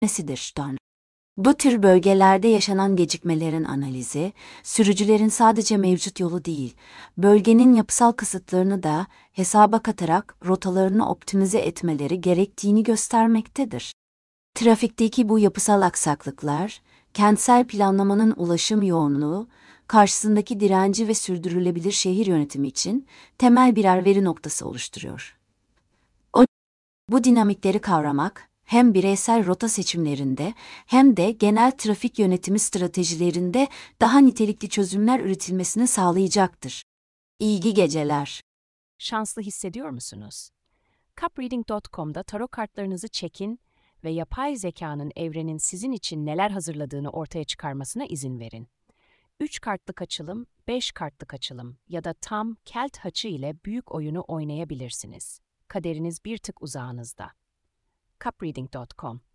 Nesidir? Bu tür bölgelerde yaşanan gecikmelerin analizi, sürücülerin sadece mevcut yolu değil, bölgenin yapısal kısıtlarını da hesaba katarak rotalarını optimize etmeleri gerektiğini göstermektedir. Trafikteki bu yapısal aksaklıklar, kentsel planlamanın ulaşım yoğunluğu, karşısındaki direnci ve sürdürülebilir şehir yönetimi için temel birer veri noktası oluşturuyor. Bu dinamikleri kavramak, hem bireysel rota seçimlerinde hem de genel trafik yönetimi stratejilerinde daha nitelikli çözümler üretilmesini sağlayacaktır. İyi geceler. Şanslı hissediyor musunuz? Cupreading.com'da tarot kartlarınızı çekin ve yapay zekanın evrenin sizin için neler hazırladığını ortaya çıkarmasına izin verin. 3 kartlık açılım, 5 kartlık açılım ya da tam kelt haçı ile büyük oyunu oynayabilirsiniz. Kaderiniz bir tık uzağınızda. Cupreading.com